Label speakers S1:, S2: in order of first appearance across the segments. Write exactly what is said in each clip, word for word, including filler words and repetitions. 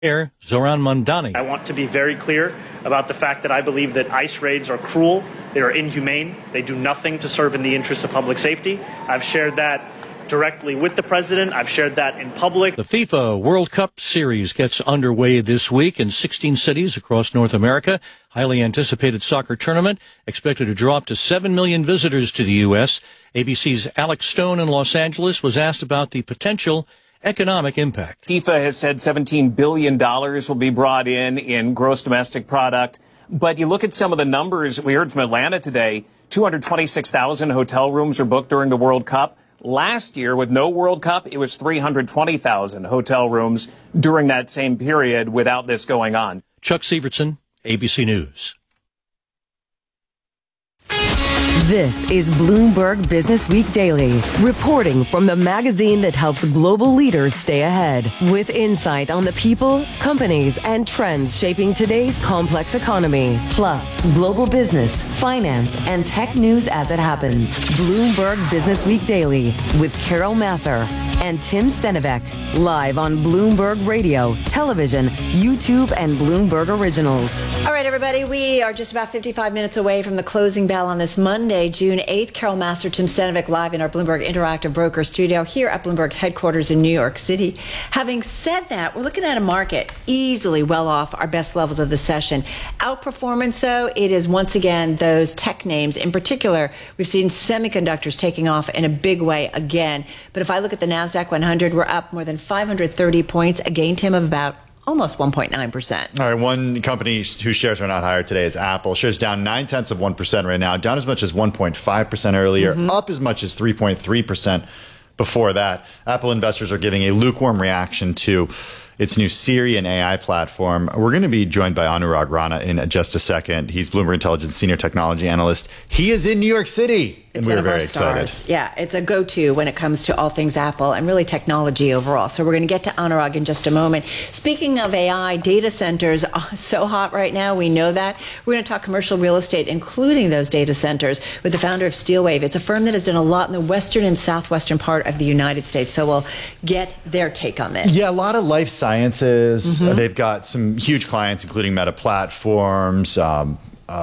S1: Here, Zoran Mondani.
S2: I want to be very clear about the fact that I believe that ICE raids are cruel, they are inhumane, they do nothing to serve in the interests of public safety. I've shared that directly with the president. I've shared that in public.
S1: The FIFA World Cup Series gets underway this week in sixteen cities across North America. Highly anticipated soccer tournament expected to draw up to seven million visitors to the U S. A B C's Alex Stone in Los Angeles was asked about the potential economic impact.
S3: FIFA has said seventeen billion dollars will be brought in in gross domestic product. But you look at some of the numbers we heard from Atlanta today, two hundred twenty-six thousand hotel rooms are booked during the World Cup. Last year, with no World Cup, it was three hundred twenty thousand hotel rooms during that same period without this going on.
S1: Chuck Sievertson, A B C News.
S4: This is Bloomberg Business Week Daily, reporting from the magazine that helps global leaders stay ahead, with insight on the people, companies, and trends shaping today's complex economy, plus global business, finance, and tech news as it happens. Bloomberg Business Week Daily with Carol Masser and Tim Stenivek, live on Bloomberg Radio, television, YouTube, and Bloomberg Originals.
S5: All right, everybody, we are just about fifty-five minutes away from the closing bell on this Monday, June eighth. Carol Masser, Tim Stenivek, live in our Bloomberg Interactive Broker studio here at Bloomberg headquarters in New York City. Having said that, we're looking at a market easily well off our best levels of the session. Outperformance, though, it is once again those tech names. In particular, we've seen semiconductors taking off in a big way again. But if I look at the NASDAQ one hundred, we're up more than five hundred thirty points, a gain, Tim, of about almost one point nine percent.
S6: All right, one company whose shares are not higher today is Apple. Shares down nine tenths of one percent right now, down as much as one point five percent earlier, mm-hmm. up as much as three point three percent before that. Apple investors are giving a lukewarm reaction to its new Siri and A I platform. We're going to be joined by Anurag Rana in just a second. He's Bloomberg Intelligence Senior Technology Analyst. He is in New York City.
S5: It's
S6: and we
S5: one
S6: are
S5: of
S6: very
S5: our stars.
S6: excited.
S5: Yeah, it's a go-to when it comes to all things Apple and really technology overall. So we're going to get to Anurag in just a moment. Speaking of A I, data centers are so hot right now. We know that. We're going to talk commercial real estate, including those data centers, with the founder of SteelWave. It's a firm that has done a lot in the western and southwestern part of the United States. So we'll get their take on this.
S6: Yeah, a lot of life sciences.
S5: Mm-hmm.
S6: Uh, they've got some huge clients, including Meta Platforms, um,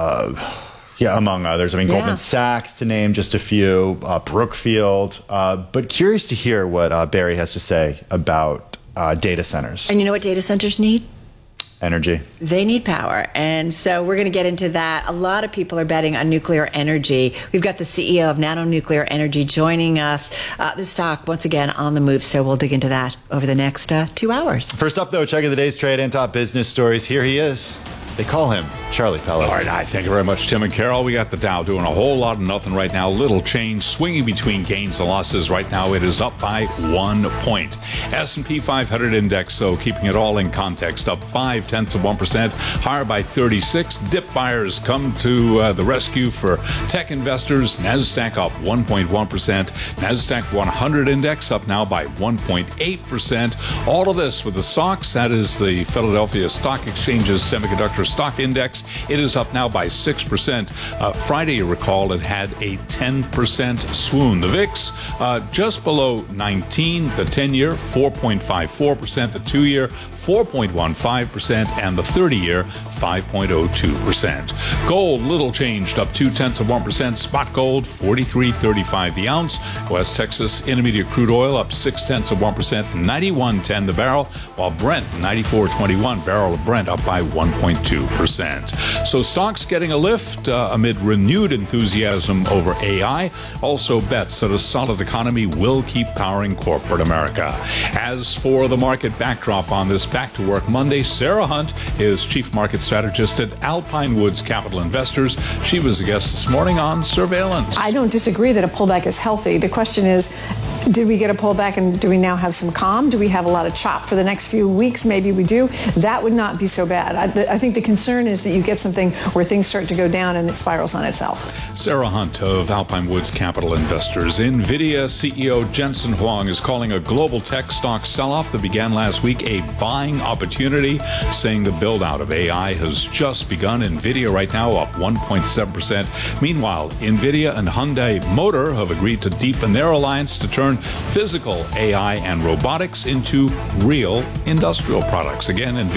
S6: uh, yeah, among others. I mean, Goldman
S5: yeah.
S6: Sachs, to name just a few, uh, Brookfield. Uh, but curious to hear what uh, Barry has to say about uh, data centers.
S5: And you know what data centers need?
S6: Energy.
S5: They need power. And so we're going to get into that. A lot of people are betting on nuclear energy. We've got the C E O of Nano Nuclear Energy joining us. Uh, the stock, once again, on the move. So we'll dig into that over the next uh, two hours.
S6: First up, though, check of the day's trade and top business stories. Here he is. They call him Charlie Pellet.
S7: All right, thank you very much, Tim and Carol. We got the Dow doing a whole lot of nothing right now. Little change, swinging between gains and losses. Right now, it is up by one point. S and P five hundred index, so keeping it all in context, up five tenths of one percent, higher by thirty-six. Dip buyers come to uh, the rescue for tech investors. Nasdaq up one point one percent. Nasdaq one hundred index up now by one point eight percent. All of this with the S O X, that is the Philadelphia Stock Exchange's semiconductor stock index. It is up now by six percent. Uh, Friday, you recall, it had a ten percent swoon. The V I X uh, just below nineteen, the ten-year four point five four percent, the two-year four point one five percent, and the thirty-year five point oh two percent. Gold, little changed, up two tenths of one percent. Spot gold, forty-three thirty-five the ounce. West Texas Intermediate crude oil up six tenths of one percent, ninety-one ten the barrel, while Brent ninety-four twenty-one barrel of Brent up by one point two percent. So stocks getting a lift uh, amid renewed enthusiasm over A I. Also bets that a solid economy will keep powering corporate America. As for the market backdrop on this Back to Work Monday, Sarah Hunt is Chief Market Strategist at Alpine Woods Capital Investors. She was a guest this morning on Surveillance.
S8: I don't disagree that a pullback is healthy. The question is, did we get a pullback and do we now have some calm? Do we have a lot of chop for the next few weeks? Maybe we do. That would not be so bad. I, I think the concern is that you get something where things start to go down and it spirals on itself.
S7: Sarah Hunt of Alpine Woods Capital Investors. NVIDIA C E O Jensen Huang is calling a global tech stock sell-off that began last week a buying opportunity, saying the build-out of A I has just begun. NVIDIA right now up one point seven percent. Meanwhile, NVIDIA and Hyundai Motor have agreed to deepen their alliance to turn physical A I and robotics into real industrial products. Again,